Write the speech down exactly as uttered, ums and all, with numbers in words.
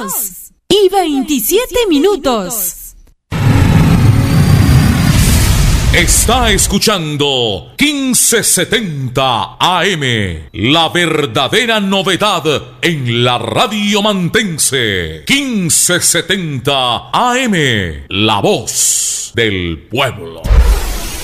dos y veintisiete minutos. Está escuchando quince setenta A M, la verdadera novedad en la radio mantense. quince setenta A M, la voz del pueblo.